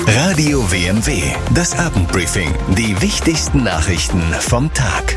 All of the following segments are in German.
Radio WMW, das Abendbriefing. Die wichtigsten Nachrichten vom Tag.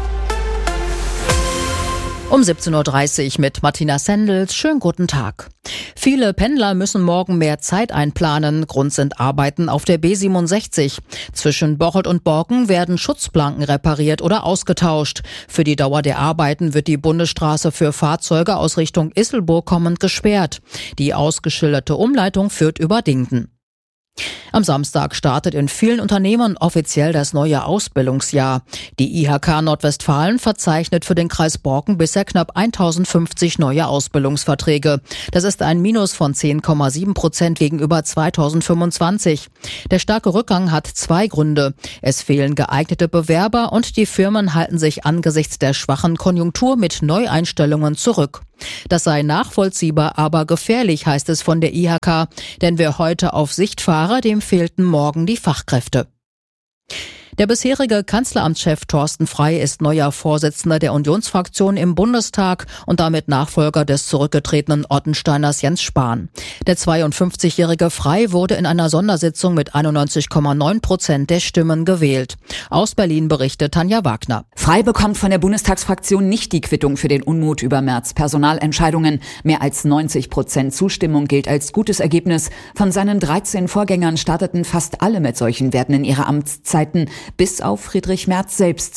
Um 17.30 Uhr mit Martina Sendels. Schönen guten Tag. Viele Pendler müssen morgen mehr Zeit einplanen. Grund sind Arbeiten auf der B67. Zwischen Bocholt und Borken werden Schutzplanken repariert oder ausgetauscht. Für die Dauer der Arbeiten wird die Bundesstraße für Fahrzeuge aus Richtung Isselburg kommend gesperrt. Die ausgeschilderte Umleitung führt über Dingten. Am Samstag startet in vielen Unternehmen offiziell das neue Ausbildungsjahr. Die IHK Nordwestfalen verzeichnet für den Kreis Borken bisher knapp 1050 neue Ausbildungsverträge. Das ist ein Minus von 10,7% gegenüber 2025. Der starke Rückgang hat zwei Gründe. Es fehlen geeignete Bewerber und die Firmen halten sich angesichts der schwachen Konjunktur mit Neueinstellungen zurück. Das sei nachvollziehbar, aber gefährlich, heißt es von der IHK, denn wer heute auf Sicht fahre, dem fehlten morgen die Fachkräfte. Der bisherige Kanzleramtschef Thorsten Frey ist neuer Vorsitzender der Unionsfraktion im Bundestag und damit Nachfolger des zurückgetretenen Ottensteiners Jens Spahn. Der 52-jährige Frey wurde in einer Sondersitzung mit 91,9% der Stimmen gewählt. Aus Berlin berichtet Tanja Wagner. Frey bekommt von der Bundestagsfraktion nicht die Quittung für den Unmut über Merz' Personalentscheidungen. Mehr als 90% Zustimmung gilt als gutes Ergebnis. Von seinen 13 Vorgängern starteten fast alle mit solchen Werten in ihre Amtszeiten, bis auf Friedrich Merz selbst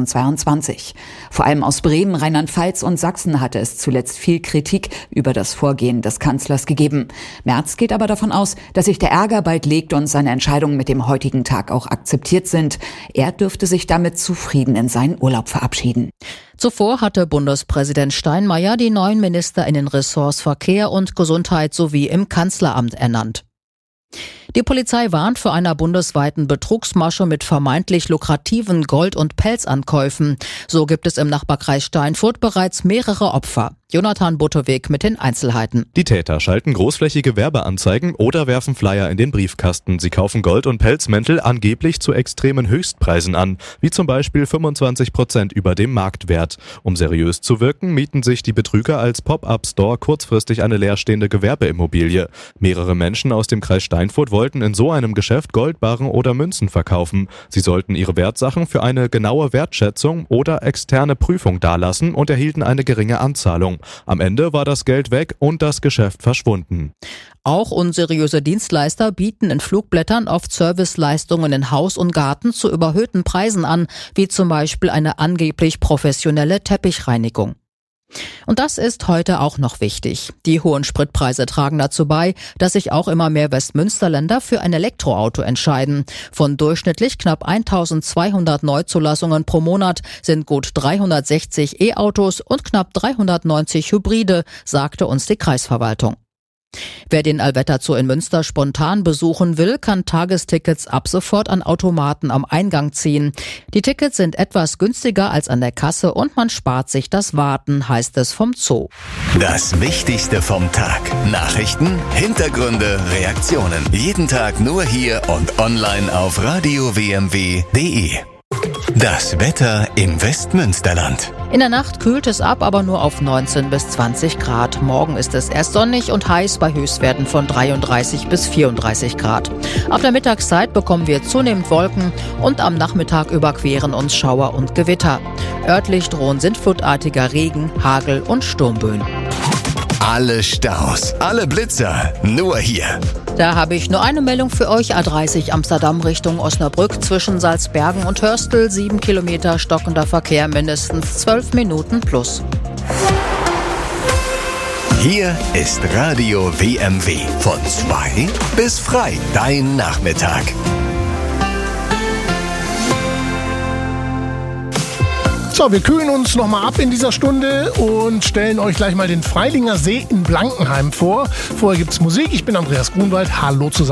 2022. Vor allem aus Bremen, Rheinland-Pfalz und Sachsen hatte es zuletzt viel Kritik über das Vorgehen des Kanzlers gegeben. Merz geht aber davon aus, dass sich der Ärger bald legt und seine Entscheidungen mit dem heutigen Tag auch akzeptiert sind. Er dürfte sich damit zufrieden in seinen Urlaub verabschieden. Zuvor hatte Bundespräsident Steinmeier die neuen Minister in den Ressorts Verkehr und Gesundheit sowie im Kanzleramt ernannt. Die Polizei warnt vor einer bundesweiten Betrugsmasche mit vermeintlich lukrativen Gold- und Pelzankäufen. So gibt es im Nachbarkreis Steinfurt bereits mehrere Opfer. Jonathan Butteweg mit den Einzelheiten. Die Täter schalten großflächige Werbeanzeigen oder werfen Flyer in den Briefkasten. Sie kaufen Gold- und Pelzmäntel angeblich zu extremen Höchstpreisen an, wie zum Beispiel 25% über dem Marktwert. Um seriös zu wirken, mieten sich die Betrüger als Pop-up-Store kurzfristig eine leerstehende Gewerbeimmobilie. Mehrere Menschen aus dem Kreis Steinfurt wollten in so einem Geschäft Goldbarren oder Münzen verkaufen. Sie sollten ihre Wertsachen für eine genaue Wertschätzung oder externe Prüfung dalassen und erhielten eine geringe Anzahlung. Am Ende war das Geld weg und das Geschäft verschwunden. Auch unseriöse Dienstleister bieten in Flugblättern oft Serviceleistungen in Haus und Garten zu überhöhten Preisen an, wie zum Beispiel eine angeblich professionelle Teppichreinigung. Und das ist heute auch noch wichtig. Die hohen Spritpreise tragen dazu bei, dass sich auch immer mehr Westmünsterländer für ein Elektroauto entscheiden. Von durchschnittlich knapp 1200 Neuzulassungen pro Monat sind gut 360 E-Autos und knapp 390 Hybride, sagte uns die Kreisverwaltung. Wer den Allwetterzoo in Münster spontan besuchen will, kann Tagestickets ab sofort an Automaten am Eingang ziehen. Die Tickets sind etwas günstiger als an der Kasse und man spart sich das Warten, heißt es vom Zoo. Das Wichtigste vom Tag. Nachrichten, Hintergründe, Reaktionen. Jeden Tag nur hier und online auf radiowmw.de. Das Wetter im Westmünsterland. In der Nacht kühlt es ab, aber nur auf 19 bis 20 Grad. Morgen ist es erst sonnig und heiß bei Höchstwerten von 33 bis 34 Grad. Ab der Mittagszeit bekommen wir zunehmend Wolken und am Nachmittag überqueren uns Schauer und Gewitter. Örtlich drohen sintflutartiger Regen, Hagel und Sturmböen. Alle Staus, alle Blitzer, nur hier. Da habe ich nur eine Meldung für euch. A30 Amsterdam Richtung Osnabrück zwischen Salzbergen und Hörstel. 7 Kilometer stockender Verkehr, mindestens 12 Minuten plus. Hier ist Radio WMW. Von 2 bis frei. Dein Nachmittag. So, wir kühlen uns nochmal ab in dieser Stunde und stellen euch gleich mal den Freilinger See in Blankenheim vor. Vorher gibt's Musik. Ich bin Andreas Grunwald. Hallo zusammen.